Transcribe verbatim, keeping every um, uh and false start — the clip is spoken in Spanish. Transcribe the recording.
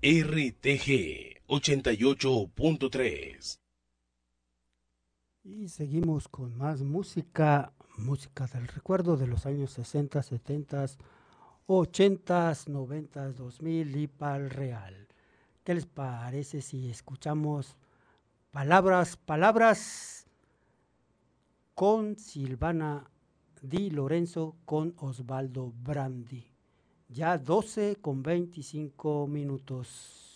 R T G ochenta y ocho punto tres. Y seguimos con más música, música del recuerdo de los años sesenta, setenta, ochenta, noventa, dos mil y pal real. ¿Qué les parece si escuchamos palabras, palabras con Silvana Di Lorenzo con Osvaldo Brandi? Ya doce con veinticinco minutos.